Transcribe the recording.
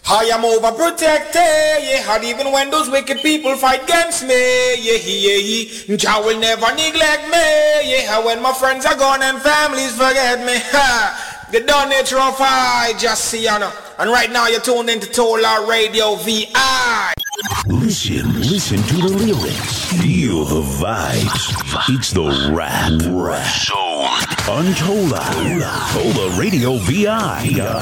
I am overprotected, yeah, and even when those wicked people fight against me, yeah, Jah will never neglect me, yeah, when my friends are gone and families forget me, ha, the done nature of I just see, you know, and right now you're tuned into Tola Radio VI. Listen to the lyrics, feel the vibes, it's the rap zone on Tola Radio VI.